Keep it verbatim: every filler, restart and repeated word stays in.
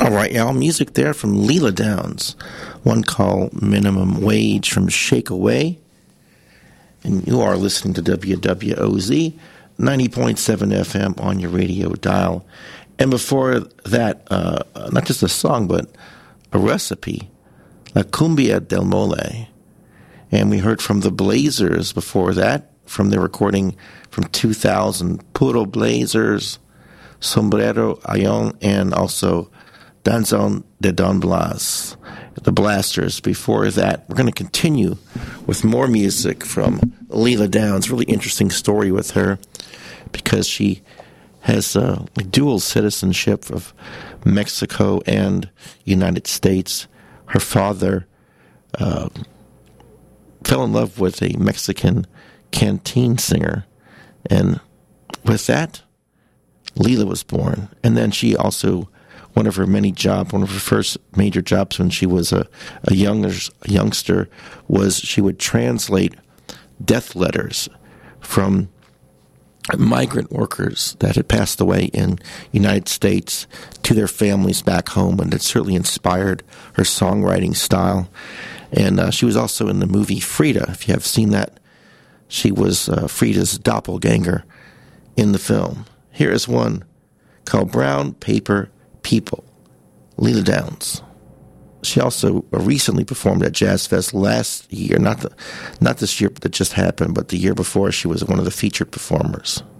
All right, y'all. Music there from Leela Downs. One called Minimum Wage from Shake Away. And you are listening to W W O Z, ninety point seven F M on your radio dial. And before that, uh, not just a song, but a recipe, La Cumbia del Mole. And we heard from the Blazers before that, from their recording from two thousand, Puro Blazers, Sombrero Ayón, and also Danzón de Don Blas, the Blasters. Before that, we're going to continue with more music from Leela Downs. Really interesting story with her because she has uh, dual citizenship of Mexico and United States. Her father uh, fell in love with a Mexican canteen singer, and with that, Leela was born. And then she also, one of her many jobs, one of her first major jobs when she was a, a, younger, a youngster, was she would translate death letters from migrant workers that had passed away in the United States to their families back home, and it certainly inspired her songwriting style. And uh, she was also in the movie Frida. If you have seen that, she was uh, Frida's doppelganger in the film. Here is one called Brown Paper People, Leela Downs. She also recently performed at Jazz Fest last year, not the, not this year that just happened, but the year before. She was one of the featured performers.